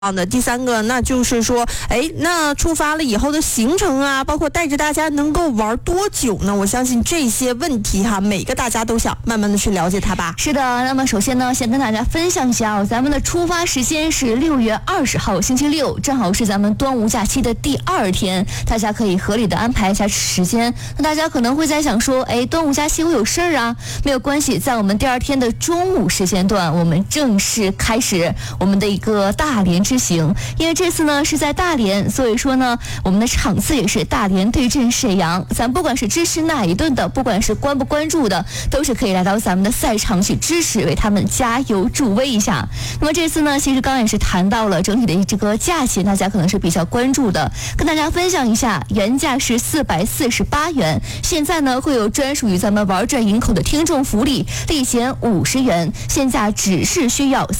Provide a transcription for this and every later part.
的第三个，那就是说，那出发了以后的行程啊，包括带着大家能够玩多久呢？我相信这些问题每个大家都想慢慢的去了解它吧。 是的，那么首先呢，先跟大家分享一下咱们的出发时间是6月20号星期六，正好是咱们端午假期的第2天，大家可以合理的安排一下时间。那大家可能会在想说，端午假期我有事儿啊，没有关系，在我们第2天的中午时间段，我们正式开始我们的一个大连之行。因为这次呢是在大连，所以说呢我们的场次也是大连对阵沈阳，咱不管是支持哪一队的，不管是关不关注的，都是可以来到咱们的赛场去支持，为他们加油助威一下。那么这次呢，其实刚刚也是谈到了整体的这个价钱，大家可能是比较关注的，跟大家分享一下，原价是448元，现在呢会有专属于咱们玩转营口的听众福利，立减50元，现价只是需要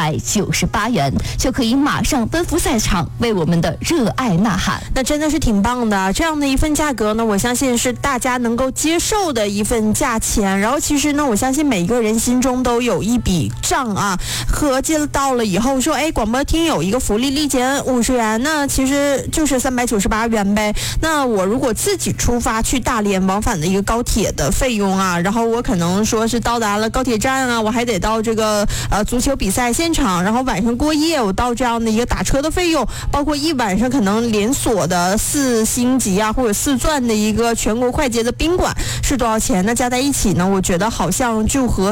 398元，就可以马上奔赴赛场，为我们的热爱呐喊。 那真的是挺棒的，这样的一份价格呢，我相信是大家能够接受的一份价钱。然后其实呢，我相信每个人心中都有一笔账啊，合计到了以后说，广播厅有一个福利立减50元，那其实就是398元呗。那我如果自己出发去大连往返的一个高铁的费用啊，然后我可能说是到达了高铁站啊，我还得到这个足球比赛现场，然后晚上过夜，我到这样的一个打车的费用，包括一晚上可能连锁的4星级啊或者4钻的一个全国快捷的宾馆是多少钱？那加在一起呢，我觉得好像就和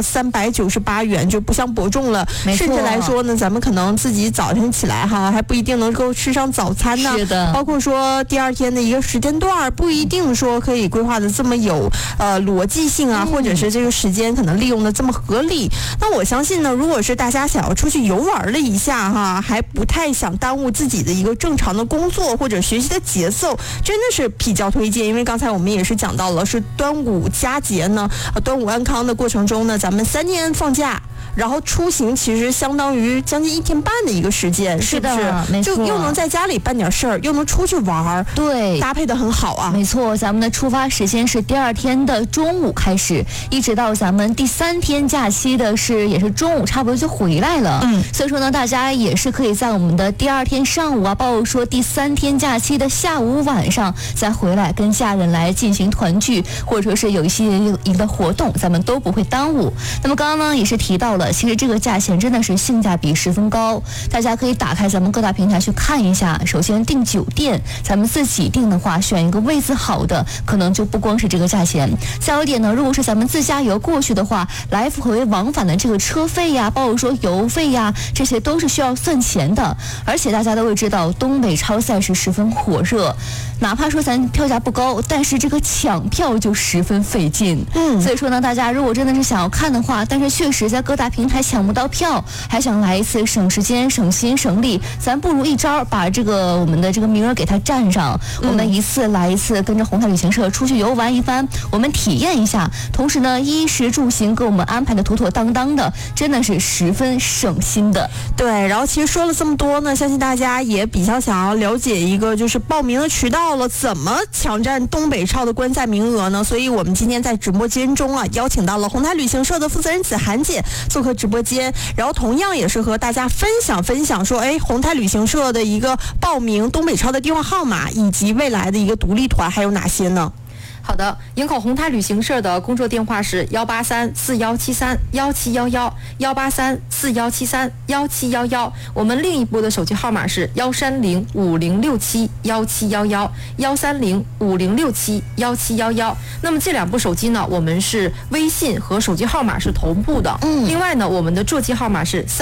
398元就不相伯仲了。甚至来说呢，咱们可能自己早晨起来还不一定能够吃上早餐呢。 是的， 包括说第2天的一个时间段不一定说可以规划的这么有逻辑性啊，或者是这个时间可能利用的这么合理。那我相信呢，如果是大家想要出去游玩了一下还不太想耽误自己的一个正常的工作或者学习的节奏，真的是比较推荐。因为刚才我们也是讲到了，是端午佳节呢，端午安康的过程中呢，咱们3天放假，然后出行其实相当于将近1天半的一个时间，是不是？ 没错， 就又能在家里办点事儿，又能出去玩， 对， 搭配的很好啊。 没错，咱们的出发时间是第2天的中午开始，一直到咱们第3天假期的也是中午差不多就回来了。所以说呢，大家也是可以在我们的第2天上午啊，包括说第3天假期的下午晚上再回来跟家人来进行团聚，或者说是有一个活动，咱们都不会耽误。那么刚刚呢也是提到了，其实这个价钱真的是性价比十分高，大家可以打开咱们各大平台去看一下。首先订酒店，咱们自己订的话，选一个位子好的，可能就不光是这个价钱。再有一点呢，如果是咱们自驾游过去的话，来回往返的这个车费呀，包括说油费呀，这些都是需要算钱的。而且大家都会知道，东北超赛是十分火热，哪怕说咱票价不高，但是这个抢票就十分费劲。所以说呢，大家如果真的是想要看的话，但是确实在各大平台抢不到票，还想来一次省时间、省心、省力，咱不如一招把我们的这个名额给它占上，我们一次来一次，跟着宏泰旅行社出去游玩一番，我们体验一下。同时呢，衣食住行给我们安排的妥妥当当的，真的是十分省心的。 对，然后其实说了这么多呢，相信大家也比较想要了解一个就是报名的渠道了，怎么抢占东北超的观赛名额呢？所以我们今天在直播间中邀请到了宏泰旅行社的负责人子涵姐做客直播间，然后同样也是和大家分享说，宏泰旅行社的一个报名东北超的电话号码，以及未来的一个独立团还有哪些呢？ 好的，营口宏泰旅行社的工作电话是18341731711，18341731711。我们另一部的手机号码是13050671711，13050671711。那么这2部手机呢，我们是微信和手机号码是同步的。另外呢，我们的座机号码是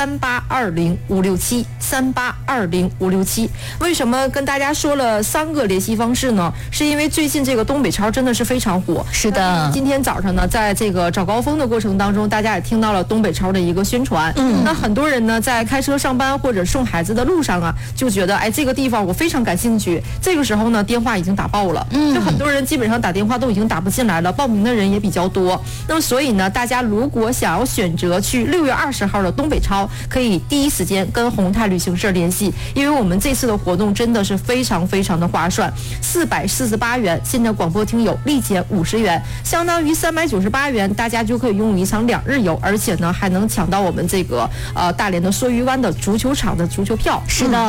3820-567，3820-567。为什么跟大家说了3个联系方式呢？是因为最近这个东北超真的是非常火。 是的， 今天早上呢，在这个早高峰的过程当中，大家也听到了东北超的一个宣传。那很多人呢，在开车上班或者送孩子的路上啊，就觉得这个地方我非常感兴趣。这个时候呢，电话已经打爆了，就很多人基本上打电话都已经打不进来了，报名的人也比较多。那么所以呢，大家如果想要选择去6月20号的东北超，可以第一时间跟宏泰旅行社联系，因为我们这次的活动真的是非常非常的划算，448元，现在广播厅有立减50元，相当于398元，大家就可以拥有一场2日游，而且呢还能抢到我们这个大连的梭鱼湾的足球场的足球票。 是的。